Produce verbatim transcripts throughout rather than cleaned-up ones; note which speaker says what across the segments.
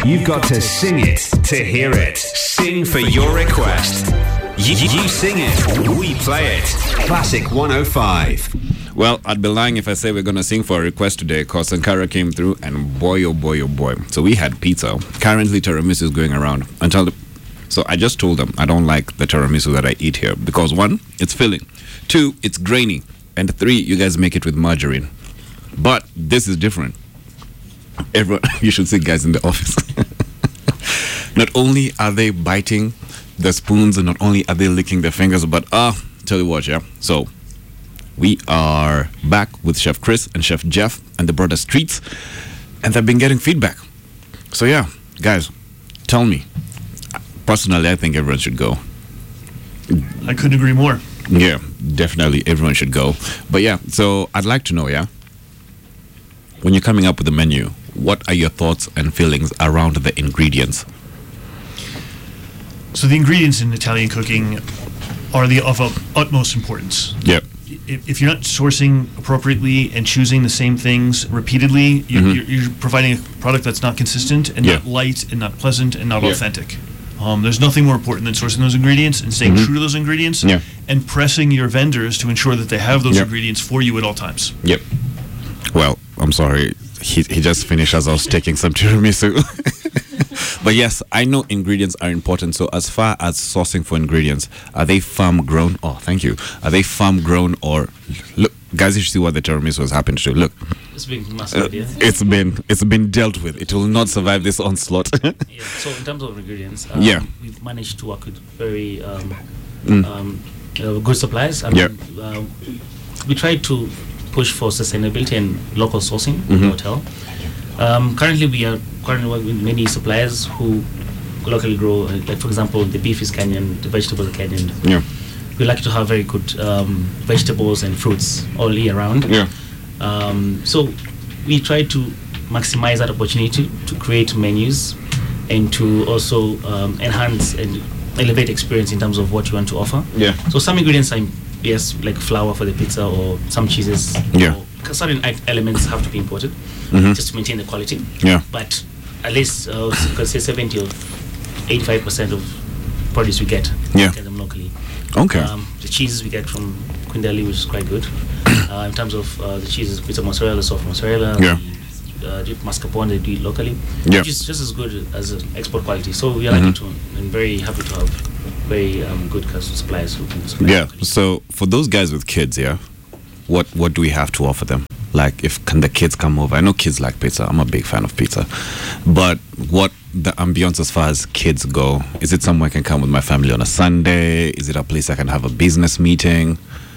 Speaker 1: You've got to sing it to hear it. Sing for your request. You, you sing it, we play it. Classic one oh five.
Speaker 2: Well, I'd be lying if I say we're going to sing for a request today, because Sankara came through, and boy, oh boy, oh boy. So we had pizza. Currently, tiramisu is going around. Until the, so I just told them I don't like the tiramisu that I eat here, because one, it's filling. Two, it's grainy. And three, you guys make it with margarine. But this is different. Everyone, you should see guys in the office. Not only are they biting the spoons, and not only are they licking their fingers, but ah, uh, tell you what, yeah. So we are back with Chef Chris and Chef Jeff and the Brother Streets, and they've been getting feedback. So yeah, guys, tell me. Personally, I think everyone should go.
Speaker 3: I couldn't agree more.
Speaker 2: Yeah, definitely everyone should go. But yeah, so I'd like to know, yeah, when you're coming up with the menu, what are your thoughts and feelings around the ingredients?
Speaker 3: So the ingredients in Italian cooking are the of utmost importance.
Speaker 2: Yep.
Speaker 3: If, if you're not sourcing appropriately and choosing the same things repeatedly, you're, mm-hmm. you're, you're providing a product that's not consistent and
Speaker 2: yeah.
Speaker 3: not light and not pleasant and not
Speaker 2: yeah.
Speaker 3: authentic. Um, there's nothing more important than sourcing those ingredients and staying
Speaker 2: mm-hmm.
Speaker 3: true to those ingredients
Speaker 2: yeah.
Speaker 3: and pressing your vendors to ensure that they have those
Speaker 2: yep.
Speaker 3: ingredients for you at all times.
Speaker 2: Yep. Well, I'm sorry. He he just finished as I was taking some tiramisu. But yes, I know ingredients are important. So as far as sourcing for ingredients, are they farm grown? Oh, thank you. Are they farm grown or look, guys? You should see what the tiramisu has happened to. Look,
Speaker 4: it's been massacred.
Speaker 2: Uh, it's been it's been dealt with. It will not survive this onslaught.
Speaker 4: Yeah. So in terms of ingredients, um,
Speaker 2: yeah,
Speaker 4: we've managed to work with very um,
Speaker 2: mm.
Speaker 4: um, uh, good suppliers. I mean, yeah. uh, we try to push for sustainability and local sourcing mm-hmm. in the hotel. Um, currently, we are currently working with many suppliers who locally grow. Uh, like for example, the beef is Kenyan, the vegetables are Kenyan.
Speaker 2: Yeah.
Speaker 4: We like to have very good um, vegetables and fruits all year round.
Speaker 2: Yeah.
Speaker 4: Um, so we try to maximize that opportunity to create menus and to also um, enhance and elevate experience in terms of what you want to offer.
Speaker 2: Yeah.
Speaker 4: So some ingredients are yes, like flour for the pizza or some cheeses.
Speaker 2: Yeah.
Speaker 4: Or certain elements have to be imported
Speaker 2: mm-hmm.
Speaker 4: just to maintain the quality.
Speaker 2: Yeah.
Speaker 4: But at least uh, you can say seventy or eighty-five percent of produce we get,
Speaker 2: yeah.
Speaker 4: we get them locally.
Speaker 2: Okay.
Speaker 4: Um, the cheeses we get from Quindeli, which is quite good. Uh, in terms of uh, the cheeses, pizza mozzarella, soft mozzarella,
Speaker 2: yeah.
Speaker 4: the, uh, mascarpone they do it locally,
Speaker 2: yeah.
Speaker 4: which is just as good as an export quality. So we are mm-hmm. lucky to and very happy to have very um, good suppliers who can supply.
Speaker 2: Yeah.
Speaker 4: Locally.
Speaker 2: So for those guys with kids, yeah, what what do we have to offer them? Like, if can the kids come over? I know kids like pizza. I'm a big fan of pizza, but what the ambience as far as kids go? Is it somewhere I can come with my family on a Sunday? Is it a place I can have a business meeting?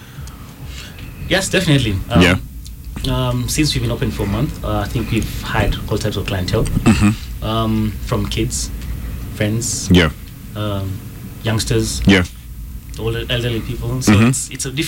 Speaker 4: Yes, definitely. Um,
Speaker 2: yeah.
Speaker 4: Um, since we've been open for a month, uh, I think we've had all types of clientele,
Speaker 2: mm-hmm.
Speaker 4: um, from kids, friends,
Speaker 2: yeah,
Speaker 4: um, youngsters,
Speaker 2: yeah,
Speaker 4: older elderly people. So
Speaker 2: mm-hmm.
Speaker 4: it's it's a different